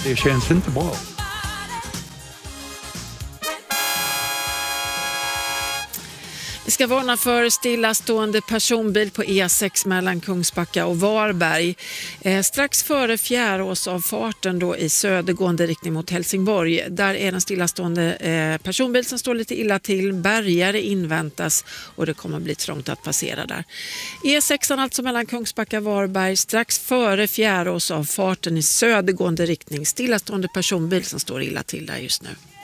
Det känns inte bra. Vi ska varna för stillastående personbil på E6 mellan Kungsbacka och Varberg. Strax före Fjäråsavfarten då i södergående riktning mot Helsingborg. Där är en stillastående personbil som står lite illa till. Bärgare inväntas och det kommer bli trångt att passera där. E6 alltså mellan Kungsbacka och Varberg. Strax före Fjäråsavfarten i södergående riktning. Stillastående personbil som står illa till där just nu.